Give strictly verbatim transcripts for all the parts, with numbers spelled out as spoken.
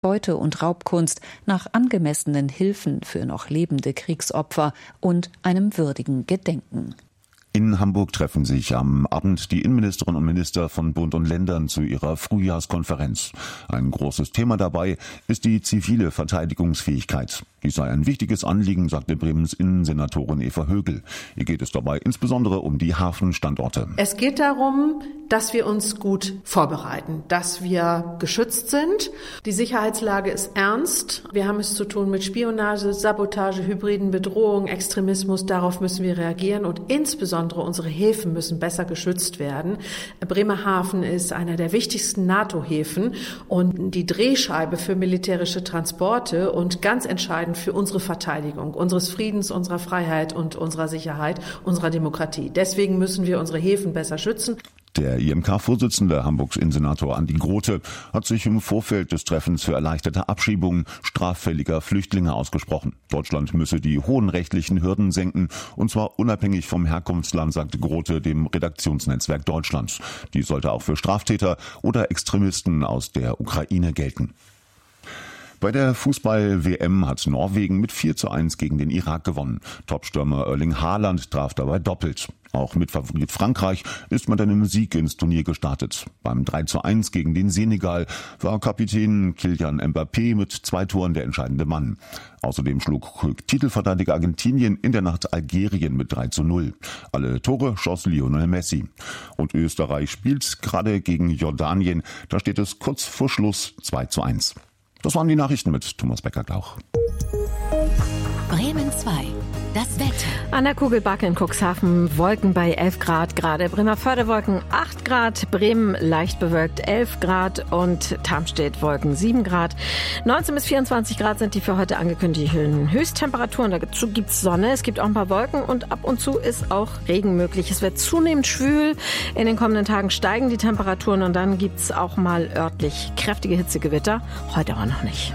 Beute- und Raubkunst nach angemessenen Hilfen für noch lebende Kriegsopfer und einem würdigen Gedenken. In Hamburg treffen sich am Abend die Innenministerinnen und Minister von Bund und Ländern zu ihrer Frühjahrskonferenz. Ein großes Thema dabei ist die zivile Verteidigungsfähigkeit. Dies sei ein wichtiges Anliegen, sagte Bremens Innensenatorin Eva Högel. Ihr geht es dabei insbesondere um die Hafenstandorte. Es geht darum, dass wir uns gut vorbereiten, dass wir geschützt sind. Die Sicherheitslage ist ernst. Wir haben es zu tun mit Spionage, Sabotage, hybriden Bedrohungen, Extremismus. Darauf müssen wir reagieren und insbesondere unsere Häfen müssen besser geschützt werden. Bremerhaven ist einer der wichtigsten NATO-Häfen und die Drehscheibe für militärische Transporte und ganz entscheidend für unsere Verteidigung, unseres Friedens, unserer Freiheit und unserer Sicherheit, unserer Demokratie. Deswegen müssen wir unsere Häfen besser schützen. Der I M K-Vorsitzende, Hamburgs Innensenator Andi Grote, hat sich im Vorfeld des Treffens für erleichterte Abschiebungen straffälliger Flüchtlinge ausgesprochen. Deutschland müsse die hohen rechtlichen Hürden senken, und zwar unabhängig vom Herkunftsland, sagte Grote dem Redaktionsnetzwerk Deutschland. Dies sollte auch für Straftäter oder Extremisten aus der Ukraine gelten. Bei der Fußball-W M hat Norwegen mit vier zu eins gegen den Irak gewonnen. Topstürmer Erling Haaland traf dabei doppelt. Auch mit Favorit Frankreich ist mit einem Sieg ins Turnier gestartet. Beim drei zu eins gegen den Senegal war Kapitän Kylian Mbappé mit zwei Toren der entscheidende Mann. Außerdem schlug Titelverteidiger Argentinien in der Nacht Algerien mit drei zu null. Alle Tore schoss Lionel Messi. Und Österreich spielt gerade gegen Jordanien. Da steht es kurz vor Schluss zwei zu eins. Das waren die Nachrichten mit Thomas Becker-Glauch. Bremen zwei. Das Wetter. An der Kugelbacke in Cuxhaven Wolken bei elf Grad gerade. Bremervörde Wolken acht Grad. Bremen leicht bewölkt elf Grad. Und Tarmstedt Wolken sieben Grad. neunzehn bis vierundzwanzig Grad sind die für heute angekündigten Höchsttemperaturen. Dazu gibt's Sonne. Es gibt auch ein paar Wolken und ab und zu ist auch Regen möglich. Es wird zunehmend schwül. In den kommenden Tagen steigen die Temperaturen und dann gibt's auch mal örtlich kräftige Hitzegewitter. Heute aber noch nicht.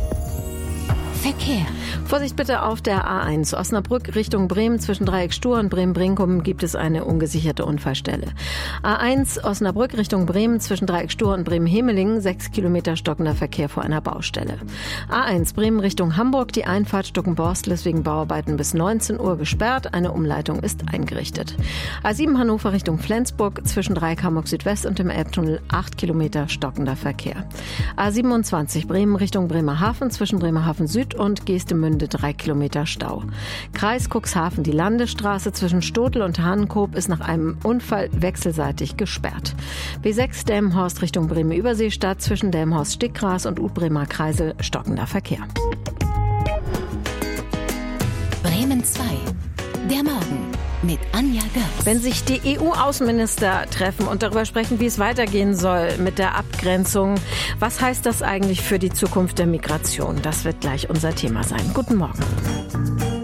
Verkehr. Vorsicht bitte auf der A eins. Osnabrück Richtung Bremen zwischen Dreieck Stur und Bremen-Brinkum gibt es eine ungesicherte Unfallstelle. A eins Osnabrück Richtung Bremen zwischen Dreieck Stur und Bremen-Hemelingen sechs Kilometer stockender Verkehr vor einer Baustelle. A eins Bremen Richtung Hamburg, die Einfahrt Stuckenborstel ist wegen Bauarbeiten bis neunzehn Uhr gesperrt. Eine Umleitung ist eingerichtet. A sieben Hannover Richtung Flensburg zwischen Dreieck Hamburg Südwest und dem Elbtunnel acht Kilometer stockender Verkehr. A siebenundzwanzig Bremen Richtung Bremerhaven zwischen Bremerhaven Süd und Geestemünde drei Kilometer Stau. Kreis Cuxhaven, die Landesstraße zwischen Stotel und Hahnenkoop ist nach einem Unfall wechselseitig gesperrt. B sechs Delmenhorst Richtung Bremen-Überseestadt zwischen Delmenhorst-Stickgras und Utbremer Kreisel stockender Verkehr. Bremen zwei. Der Morgen. Mit Anja Götz. Wenn sich die E U-Außenminister treffen und darüber sprechen, wie es weitergehen soll mit der Abgrenzung, was heißt das eigentlich für die Zukunft der Migration? Das wird gleich unser Thema sein. Guten Morgen.